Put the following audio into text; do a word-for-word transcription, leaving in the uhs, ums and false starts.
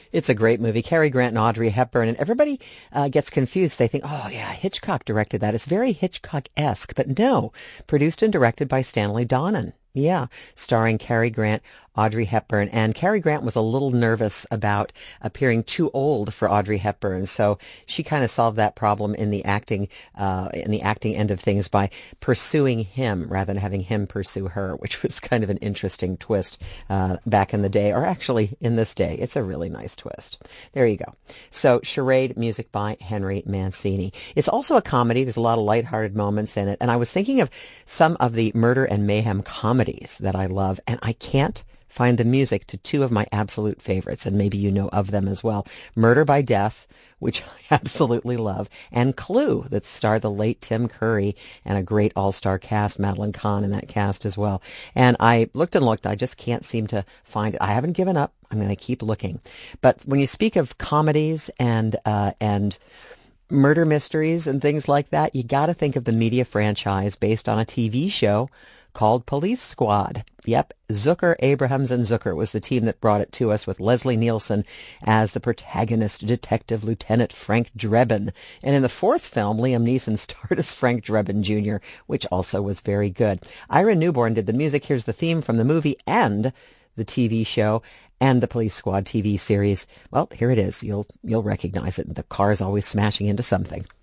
It's a great movie. Cary Grant and Audrey Hepburn, and everybody uh, gets confused. They think, oh, yeah, Hitchcock directed that. It's very Hitchcock-esque, but no, produced and directed by Stanley Donen. Yeah, starring Cary Grant, Audrey Hepburn, and Cary Grant was a little nervous about appearing too old for Audrey Hepburn, so she kind of solved that problem in the acting, uh, in the acting end of things by pursuing him rather than having him pursue her, which was kind of an interesting twist uh, back in the day, or actually in this day. It's a really nice twist. There you go. So, Charade, music by Henry Mancini. It's also a comedy. There's a lot of lighthearted moments in it, and I was thinking of some of the murder and mayhem comedies that I love, and I can't find the music to two of my absolute favorites, and maybe you know of them as well. Murder by Death, which I absolutely love, and Clue, that starred the late Tim Curry and a great all-star cast, Madeline Kahn in that cast as well. And I looked and looked, I just can't seem to find it. I haven't given up. I'm going to keep looking. But when you speak of comedies and uh, and murder mysteries and things like that, you got to think of the media franchise based on a T V show called Police Squad. Yep, Zucker, Abrahams, and Zucker was the team that brought it to us, with Leslie Nielsen as the protagonist, Detective Lieutenant Frank Drebin. And in the fourth film, Liam Neeson starred as Frank Drebin Junior, which also was very good. Ira Newborn did the music. Here's the theme from the movie and the T V show and the Police Squad T V series. Well, here it is. You'll you'll recognize it. The car's always smashing into something.